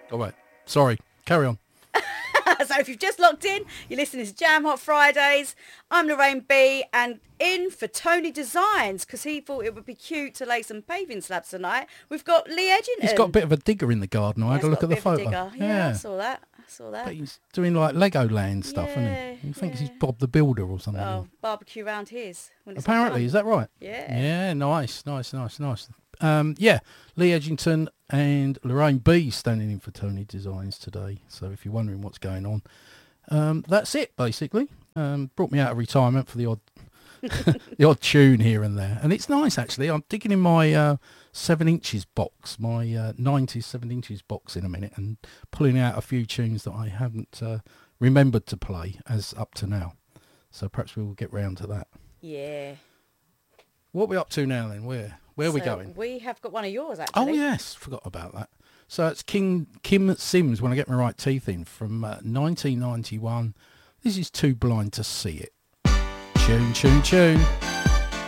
All right. Sorry. Carry on. So if you've just locked in, you're listening to Jam Hot Fridays. I'm Lorraine B, and in for Tony Designs, because he thought it would be cute to lay some paving slabs tonight. We've got Lee Edgington. He's got a bit of a digger in the garden. I had a look at the photo. Yeah, I saw that. But he's doing like Legoland stuff, isn't he? He thinks he's Bob the Builder or something. Well, barbecue round his. Apparently, is that right? Yeah. Yeah, nice. Yeah, Lee Edgington and Lorraine B standing in for Tony Designs today. So if you're wondering what's going on, that's it basically. Brought me out of retirement for the odd the odd tune here and there, and it's nice actually. I'm digging in my 7 inches box, my 90s 7 inches box in a minute, and pulling out a few tunes that I haven't remembered to play as up to now. So perhaps we'll get round to that. Yeah. What are we up to now then? Where are we going? We have got one of yours actually. Oh yes, forgot about that. So it's Kim Sims, When I Get My Right Teeth In, from 1991. This is Too Blind to See It. Tune.